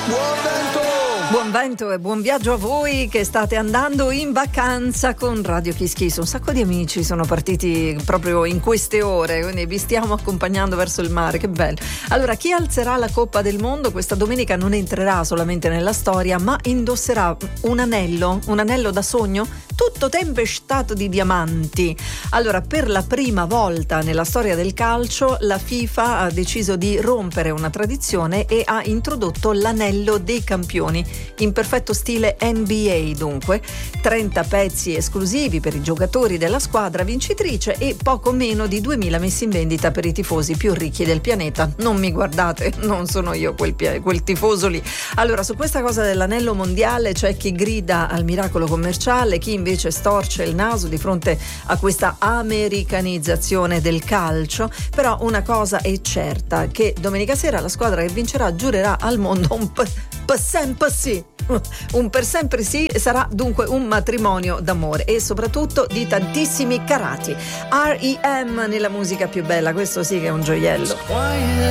Buon vento e buon viaggio a voi che state andando in vacanza con Radio Kiss Kiss. Un sacco di amici sono partiti proprio in queste ore, quindi vi stiamo accompagnando verso il mare, che bello. Allora, chi alzerà la Coppa del Mondo questa domenica non entrerà solamente nella storia, ma indosserà un anello da sogno tutto tempestato di diamanti. Allora, per la prima volta nella storia del calcio la FIFA ha deciso di rompere una tradizione e ha introdotto l'anello dei campioni in perfetto stile NBA, dunque 30 pezzi esclusivi per i giocatori della squadra vincitrice e poco meno di 2000 messi in vendita per i tifosi più ricchi del pianeta. Non mi guardate, non sono io quel tifoso lì. Allora, su questa cosa dell'anello mondiale c'è chi grida al miracolo commerciale, chi invece storce il naso di fronte a questa americanizzazione del calcio. Però una cosa è certa, che domenica sera la squadra che vincerà giurerà al mondo un per sempre sì. Un per sempre sì, sarà dunque un matrimonio d'amore e soprattutto di tantissimi carati. R.E.M. nella musica più bella, questo sì che è un gioiello.